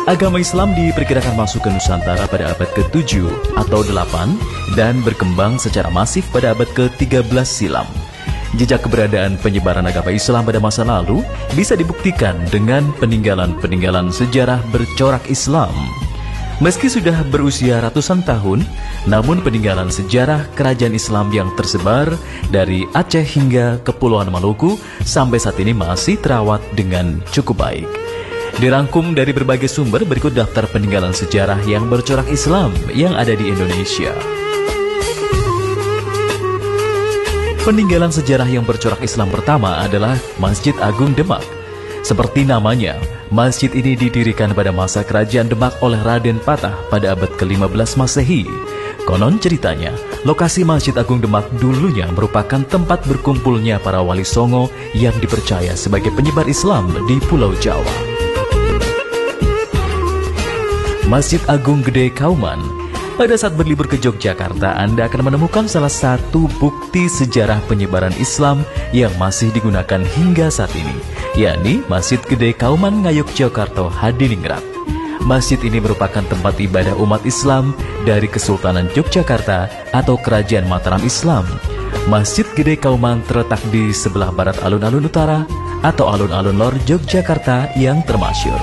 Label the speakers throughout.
Speaker 1: Agama Islam diperkirakan masuk ke Nusantara pada abad ke-7 atau 8 dan berkembang secara masif pada abad ke-13 silam. Jejak keberadaan penyebaran agama Islam pada masa lalu bisa dibuktikan dengan peninggalan-peninggalan sejarah bercorak Islam. Meski sudah berusia ratusan tahun, namun peninggalan sejarah kerajaan Islam yang tersebar dari Aceh hingga Kepulauan Maluku sampai saat ini masih terawat dengan cukup baik. Dirangkum dari berbagai sumber, berikut daftar peninggalan sejarah yang bercorak Islam yang ada di Indonesia. Peninggalan sejarah yang bercorak Islam pertama adalah Masjid Agung Demak. Seperti namanya, masjid ini didirikan pada masa kerajaan Demak oleh Raden Patah pada abad ke-15 Masehi. Konon ceritanya, lokasi Masjid Agung Demak dulunya merupakan tempat berkumpulnya para wali songo yang dipercaya sebagai penyebar Islam di Pulau Jawa. Masjid Agung Gede Kauman. Pada saat berlibur ke Yogyakarta, Anda akan menemukan salah satu bukti sejarah penyebaran Islam yang masih digunakan hingga saat ini, yakni Masjid Gede Kauman Ngayogyakarta Hadiningrat. Masjid ini merupakan tempat ibadah umat Islam dari Kesultanan Yogyakarta atau Kerajaan Mataram Islam. Masjid Gede Kauman terletak di sebelah barat alun-alun utara atau alun-alun lor Yogyakarta yang termasyhur.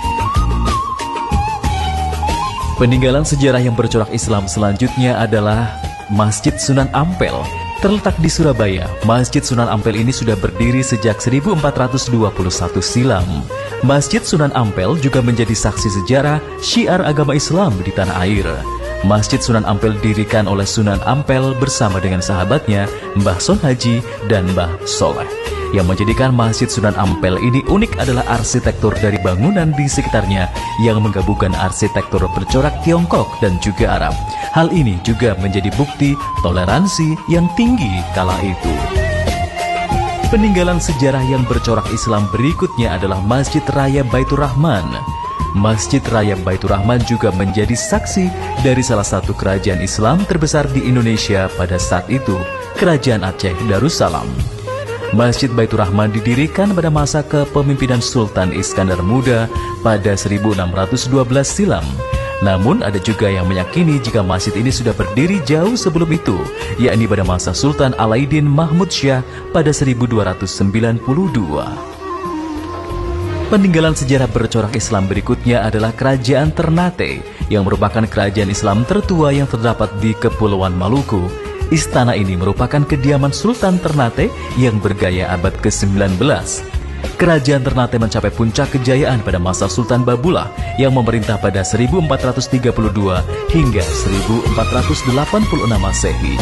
Speaker 1: Peninggalan sejarah yang bercorak Islam selanjutnya adalah Masjid Sunan Ampel. Terletak di Surabaya, Masjid Sunan Ampel ini sudah berdiri sejak 1421 silam. Masjid Sunan Ampel juga menjadi saksi sejarah syiar agama Islam di tanah air. Masjid Sunan Ampel didirikan oleh Sunan Ampel bersama dengan sahabatnya Mbah Son Haji dan Mbah Soleh. Yang menjadikan Masjid Sunan Ampel ini unik adalah arsitektur dari bangunan di sekitarnya yang menggabungkan arsitektur bercorak Tiongkok dan juga Arab. Hal ini juga menjadi bukti toleransi yang tinggi kala itu. Peninggalan sejarah yang bercorak Islam berikutnya adalah Masjid Raya Baitur Rahman. Masjid Raya Baitur Rahman juga menjadi saksi dari salah satu kerajaan Islam terbesar di Indonesia pada saat itu, Kerajaan Aceh Darussalam. Masjid Baitur Rahman didirikan pada masa kepemimpinan Sultan Iskandar Muda pada 1612 silam. Namun ada juga yang meyakini jika masjid ini sudah berdiri jauh sebelum itu, yakni pada masa Sultan Alauddin Mahmud Syah pada 1292. Peninggalan sejarah bercorak Islam berikutnya adalah Kerajaan Ternate, yang merupakan kerajaan Islam tertua yang terdapat di Kepulauan Maluku. Istana ini merupakan kediaman Sultan Ternate yang bergaya abad ke-19. Kerajaan Ternate mencapai puncak kejayaan pada masa Sultan Babulah yang memerintah pada 1432 hingga 1486 Masehi.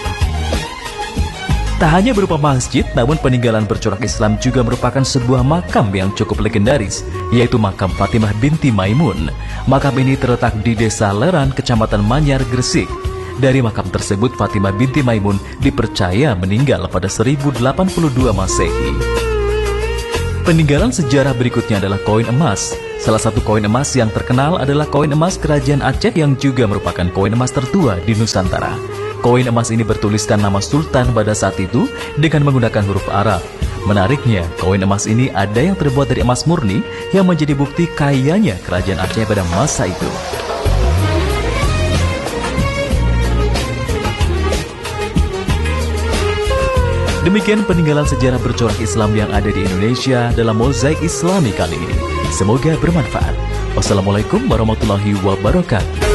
Speaker 1: Tak hanya berupa masjid, namun peninggalan bercorak Islam juga merupakan sebuah makam yang cukup legendaris, yaitu makam Fatimah binti Maimun. Makam ini terletak di Desa Leran, Kecamatan Manyar, Gresik. Dari makam tersebut, Fatimah binti Maimun dipercaya meninggal pada 1082 Masehi. Peninggalan sejarah berikutnya adalah koin emas. Salah satu koin emas yang terkenal adalah koin emas Kerajaan Aceh yang juga merupakan koin emas tertua di Nusantara. Koin emas ini bertuliskan nama Sultan pada saat itu dengan menggunakan huruf Arab. Menariknya, koin emas ini ada yang terbuat dari emas murni yang menjadi bukti kayanya Kerajaan Aceh pada masa itu. Demikian peninggalan sejarah bercorak Islam yang ada di Indonesia dalam Mozaik Islami kali ini. Semoga bermanfaat. Wassalamualaikum warahmatullahi wabarakatuh.